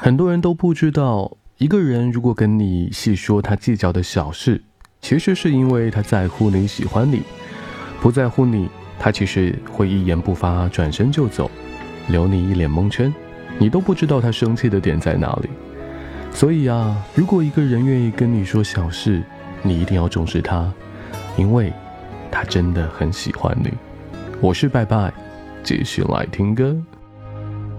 很多人都不知道，一个人如果跟你细说他计较的小事，其实是因为他在乎你、喜欢你。不在乎你，他其实会一言不发，转身就走，留你一脸蒙圈，你都不知道他生气的点在哪里。所以啊，如果一个人愿意跟你说小事，你一定要重视他，因为他真的很喜欢你。我是拜拜，继续来听歌。